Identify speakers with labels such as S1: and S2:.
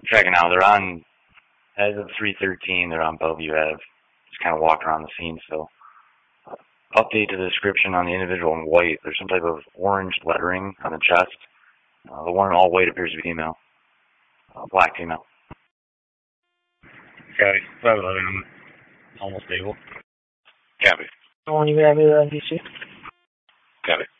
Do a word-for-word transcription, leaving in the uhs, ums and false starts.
S1: Checking out. They're on, as of three thirteen, they're on Bellevue Ave. Just kind of walking around the scene still. Update to the description on the individual in white. There's some type of orange lettering on the chest. Uh, the one in all white appears to be female. Uh, black female.
S2: Okay, five eleven, almost stable.
S1: Copy.
S3: How long you been at N B C?
S1: Copy.